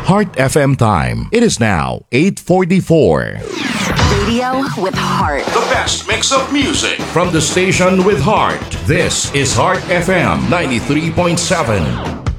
Heart FM time. It is now 8:44. Radio with heart. The best mix of music from the station with heart. This is Heart FM 93.7.